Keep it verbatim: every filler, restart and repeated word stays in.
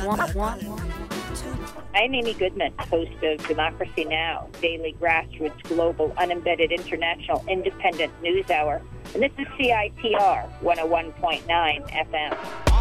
I'm Amy Goodman, host of Democracy Now!, daily grassroots, global, unembedded, international, independent news hour. And this is C I T R one oh one point nine F M.